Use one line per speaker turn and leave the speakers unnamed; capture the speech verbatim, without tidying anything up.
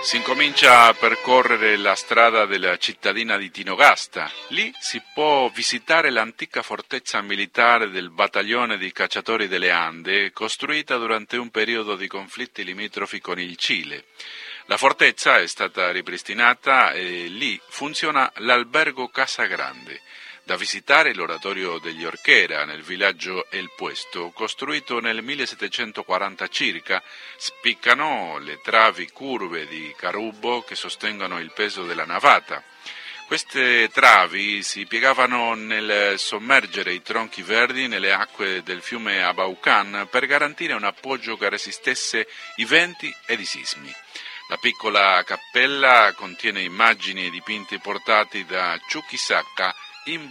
Si incomincia a percorrere la strada della cittadina di Tinogasta. Lì si può visitare l'antica fortezza militare del battaglione di cacciatori delle Ande, costruita durante un periodo di conflitti limitrofi con il Cile. La fortezza è stata ripristinata e lì funziona l'albergo Casa Grande. Da visitare l'oratorio degli Orchera nel villaggio El Puesto, costruito nel millesettecentoquaranta circa, spiccano le travi curve di Carubo che sostengono il peso della navata. Queste travi si piegavano nel sommergere i tronchi verdi nelle acque del fiume Abaucan per garantire un appoggio che resistesse i venti ed i sismi. La piccola cappella contiene immagini e dipinti portati da Chuquisaca in